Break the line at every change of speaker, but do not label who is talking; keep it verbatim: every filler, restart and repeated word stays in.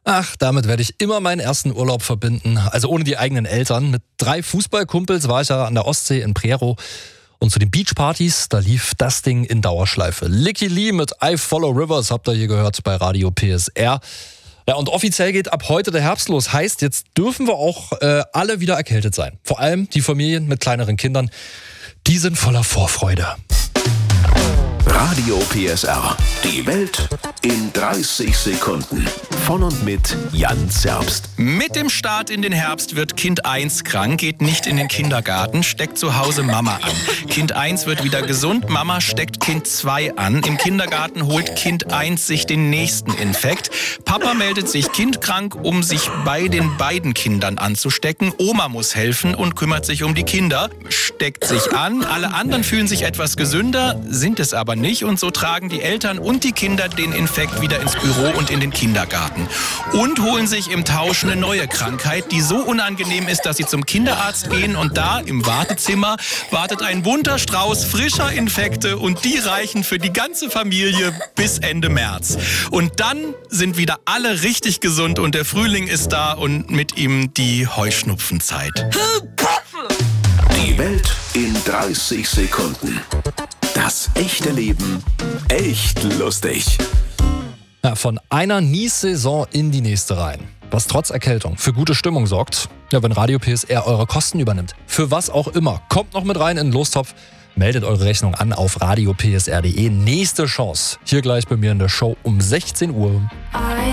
Ach, damit werde ich immer meinen ersten Urlaub verbinden. Also ohne die eigenen Eltern. Mit drei Fußballkumpels war ich ja an der Ostsee in Prero. Und zu den Beachpartys, da lief das Ding in Dauerschleife. Licky Lee mit I Follow Rivers, habt ihr hier gehört bei Radio P S R. Ja, und offiziell geht ab heute der Herbst los. Heißt, jetzt dürfen wir auch äh, alle wieder erkältet sein. Vor allem die Familien mit kleineren Kindern. Die sind voller Vorfreude.
Radio P S R. Die Welt in dreißig Sekunden. Von und mit Jan Zerbst.
Mit dem Start in den Herbst wird Kind eins krank, geht nicht in den Kindergarten, steckt zu Hause Mama an. Kind eins wird wieder gesund, Mama steckt Kind zwei an. Im Kindergarten holt Kind eins sich den nächsten Infekt. Papa meldet sich kindkrank, um sich bei den beiden Kindern anzustecken. Oma muss helfen und kümmert sich um die Kinder, steckt sich an. Alle anderen fühlen sich etwas gesünder, sind es aber nicht. Und so tragen die Eltern und die Kinder den Infekt wieder ins Büro und in den Kindergarten. Und holen sich im Tausch eine neue Krankheit, die so unangenehm ist, dass sie zum Kinderarzt gehen. Und da im Wartezimmer wartet ein bunter Strauß frischer Infekte. Und die reichen für die ganze Familie bis Ende März. Und dann sind wieder alle richtig gesund und der Frühling ist da und mit ihm die Heuschnupfenzeit.
Die Welt in dreißig Sekunden. Das echte Leben echt lustig.
Ja, von einer Nies-Saison in die nächste rein. Was trotz Erkältung für gute Stimmung sorgt, ja, wenn Radio P S R eure Kosten übernimmt. Für was auch immer. Kommt noch mit rein in den Lostopf. Meldet eure Rechnung an auf radio p s r punkt d e. Nächste Chance. Hier gleich bei mir in der Show um sechzehn Uhr.
I